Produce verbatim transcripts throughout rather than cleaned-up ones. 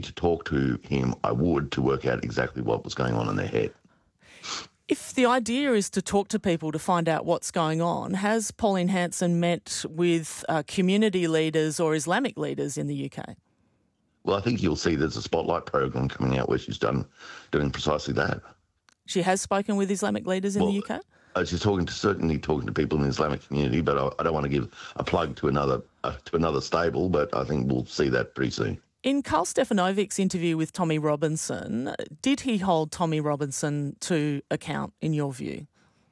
to talk to him, I would, to work out exactly what was going on in their head. If the idea is to talk to people to find out what's going on, has Pauline Hanson met with uh, community leaders or Islamic leaders in the U K? Well, I think you'll see there's a spotlight program coming out where she's done doing precisely that. She has spoken with Islamic leaders in well, the U K? Uh, she's talking to certainly talking to people in the Islamic community, but I, I don't want to give a plug to another uh, to another stable. But I think we'll see that pretty soon. In Karl Stefanovic's interview with Tommy Robinson, did he hold Tommy Robinson to account, in your view?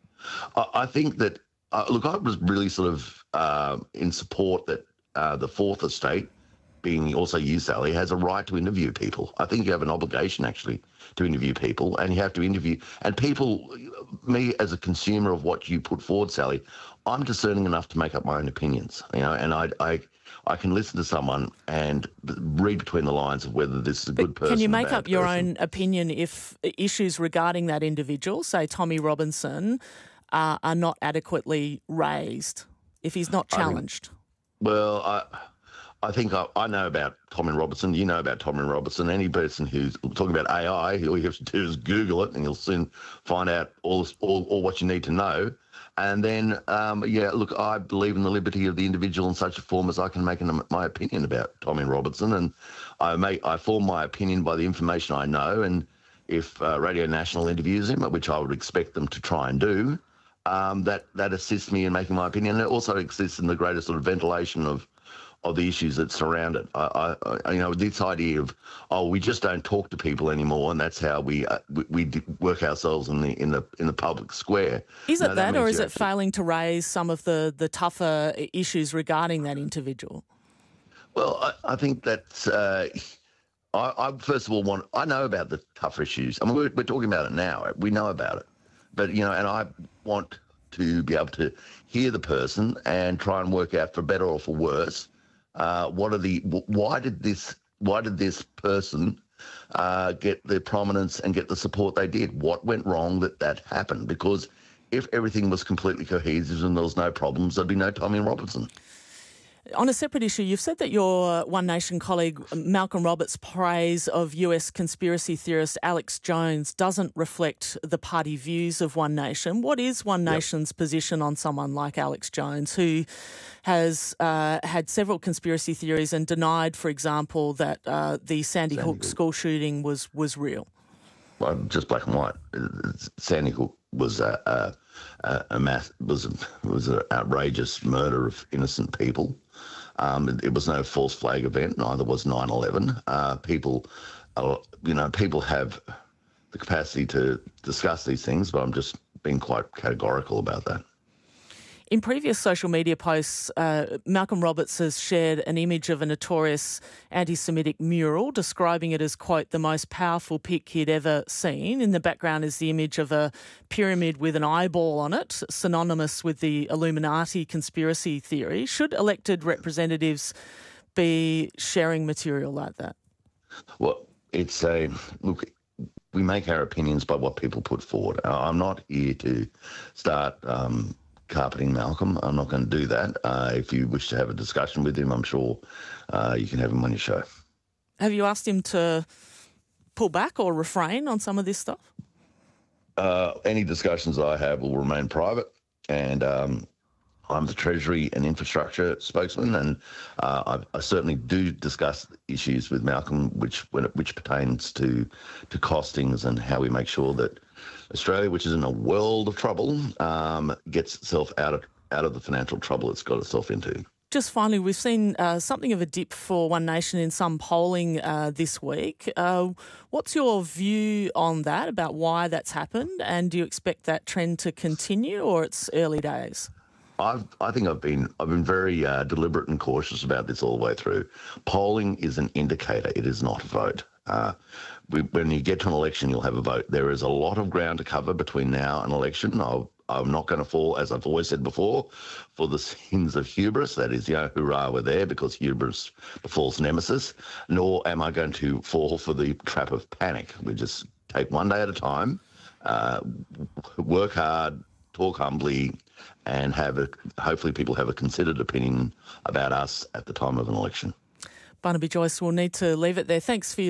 I, I think that, uh, look, I was really sort of uh, in support that uh, the Fourth Estate, being also you, Sally, has a right to interview people. I think you have an obligation, actually, to interview people, and you have to interview... And people, me as a consumer of what you put forward, Sally, I'm discerning enough to make up my own opinions, you know, and I... I I can listen to someone and read between the lines of whether this is a but good person. Can you make up your person. own opinion if issues regarding that individual, say Tommy Robinson, uh, are not adequately raised, if he's not challenged? I think, well, I, I think I, I know about Tommy Robinson. You know about Tommy Robinson. Any person who's talking about A I, all you have to do is Google it and you'll soon find out all, all, all what you need to know. And then, um, yeah, look, I believe in the liberty of the individual in such a form as I can make an, my opinion about Tommy Robinson, and I make I form my opinion by the information I know. And if uh, Radio National interviews him, which I would expect them to try and do, um, that that assists me in making my opinion. And it also assists in the greater sort of ventilation of of the issues that surround it. I, I, you know, this idea of, oh, we just don't talk to people anymore, and that's how we uh, we, we work ourselves in the in the in the public square. Is it no, that, that or is it actually... failing to raise some of the the tougher issues regarding that individual? Well, I, I think that's. Uh, I, I first of all want. I know about the tough issues. I mean, we're, we're talking about it now. We know about it, but you know, and I want to be able to hear the person and try and work out, for better or for worse, uh, what are the why did this why did this person uh, get the prominence and get the support they did? What went wrong that that happened? Because if everything was completely cohesive and there was no problems, there'd be no Tommy Robinson. On a separate issue, you've said that your One Nation colleague Malcolm Roberts' praise of U S conspiracy theorist Alex Jones doesn't reflect the party views of One Nation. What is One Yep. Nation's position on someone like Alex Jones, who has uh, had several conspiracy theories and denied, for example, that uh, the Sandy, Sandy Hook Hook. school shooting was, was real? Well, just black and white. Sandy Hook was a, a, a, a mass was a, was an outrageous murder of innocent people. Um, it, it was no false flag event. Neither was nine eleven. Uh, people, uh, you know, people have the capacity to discuss these things, but I'm just being quite categorical about that. In previous social media posts, uh, Malcolm Roberts has shared an image of a notorious anti-Semitic mural, describing it as, quote, the most powerful pic he'd ever seen. In the background is the image of a pyramid with an eyeball on it, synonymous with the Illuminati conspiracy theory. Should elected representatives be sharing material like that? Well, it's a look. We make our opinions by what people put forward. I'm not here to start Um, carpeting Malcolm. I'm not going to do that. Uh, if you wish to have a discussion with him, I'm sure uh, you can have him on your show. Have you asked him to pull back or refrain on some of this stuff? Uh, any discussions I have will remain private, and um, I'm the Treasury and Infrastructure spokesman, and uh, I, I certainly do discuss issues with Malcolm, which when it, which pertains to to costings and how we make sure that Australia, which is in a world of trouble, um, gets itself out of out of the financial trouble it's got itself into. Just finally, we've seen uh, something of a dip for One Nation in some polling uh, this week. Uh, what's your view on that, about why that's happened, and do you expect that trend to continue, or it's early days? I've, I think I've been I've been very uh, deliberate and cautious about this all the way through. Polling is an indicator; it is not a vote. Uh, we, when you get to an election, you'll have a vote. There is a lot of ground to cover between now and election. I'll, I'm not going to fall, as I've always said before, for the sins of hubris. That is, you know, hurrah, we're there, because hubris befalls nemesis. Nor am I going to fall for the trap of panic. We just take one day at a time, uh, work hard, talk humbly, and have a, hopefully people have a considered opinion about us at the time of an election. Barnaby Joyce will need to leave it there. Thanks for your